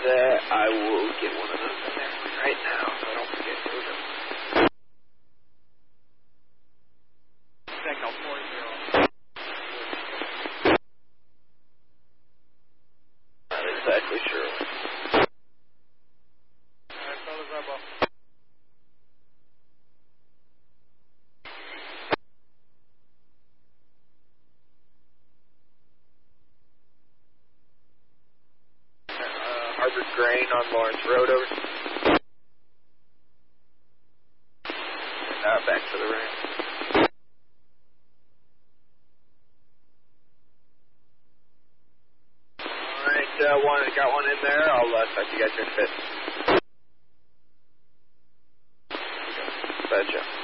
that. I will get one of those in there right now so I don't forget to them. Signal 40. Not exactly sure. Alright, fellas, Rebel. Harvard Grain on Lawrence Road, over. Back to the range. Alright, got one in there. I'll talk to you guys in a bit. Bad job.